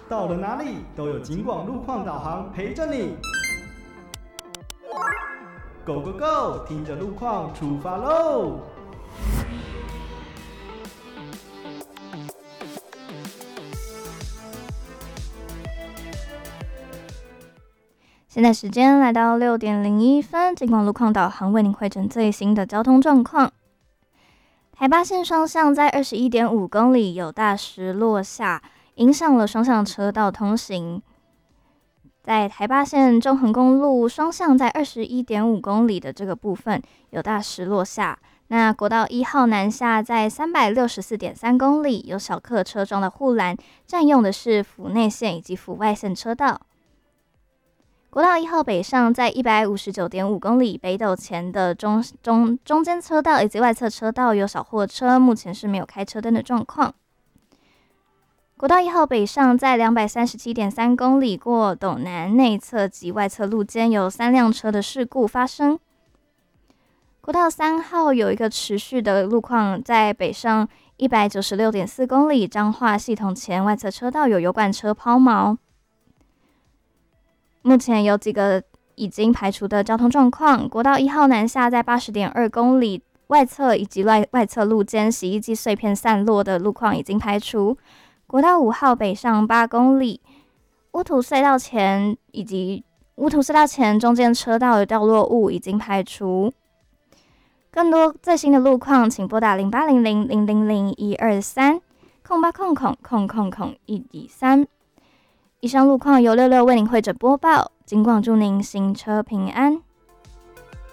到了哪里都有警广路况导航陪着你。Go Go Go！ 听着路况出发喽！ 现在时间来到6:01，警广路况导航为您汇整最新的交通状况。台八线双向在21.5公里有大石落下，影响了双向车道通行。在台八线中横公路双向在21.5公里的这个部分有大石落下。那国道1号南下在364.3公里有小客车撞到护栏，占用的是府内线以及府外线车道。国道1号北上在159.5公里北斗前的中间车道以及外侧车道有小货车，目前是没有开车灯的状况。国道1号北上在237.3公里过斗南内侧及外侧路间有3辆车的事故发生。国道3号有一个持续的路况，在北上196.4公里彰化系统前外侧车道有油罐车抛锚。目前有几个已经排除的交通状况，国道1号南下在80.2公里外侧以及外侧路间洗衣机碎片散落的路况已经排除。国道5号北上8公里乌土隧道前以及乌土隧道前中间车道的掉落物已经排除。更多最新的路况请拨打0800-000-123-0800-123。以上路况由66为您汇整播报，警广祝您行车平安。